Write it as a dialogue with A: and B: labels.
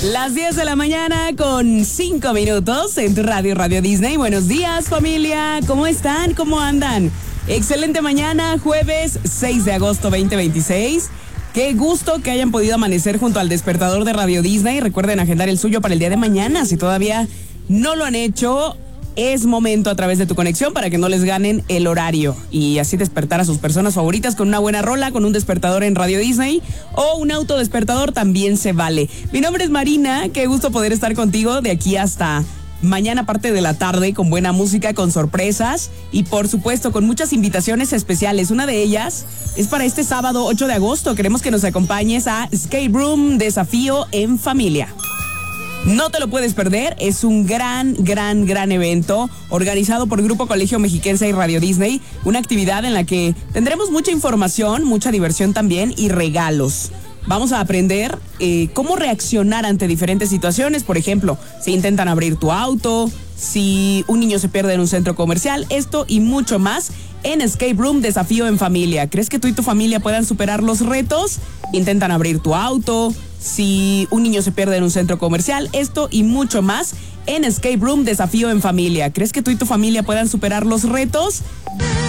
A: Las 10 de la mañana con 5 minutos en tu radio, Radio Disney. Buenos días, familia. ¿Cómo están? ¿Cómo andan? Excelente mañana, jueves 6 de agosto 2026. Qué gusto que hayan podido amanecer junto al despertador de Radio Disney. Recuerden agendar el suyo para el día de mañana. Si todavía no lo han hecho, es momento a través de tu conexión para que no les ganen el horario y así despertar a sus personas favoritas con una buena rola, con un despertador en Radio Disney o un autodespertador también se vale. Mi nombre es Marina, qué gusto poder estar contigo de aquí hasta mañana parte de la tarde con buena música, con sorpresas y por supuesto con muchas invitaciones especiales. Una de ellas es para este sábado 8 de agosto. Queremos que nos acompañes a Escape Room Desafío en Familia. No te lo puedes perder, es un gran evento organizado por Grupo Colegio Mexiquense y Radio Disney, una actividad en la que tendremos mucha información, mucha diversión también y regalos. Vamos a aprender cómo reaccionar ante diferentes situaciones, por ejemplo, si intentan abrir tu auto, si un niño se pierde en un centro comercial, esto y mucho más en Escape Room Desafío en Familia. ¿Crees que tú y tu familia puedan superar los retos? Intentan abrir tu auto, si un niño se pierde en un centro comercial, esto y mucho más en Escape Room Desafío en Familia. ¿Crees que tú y tu familia puedan superar los retos?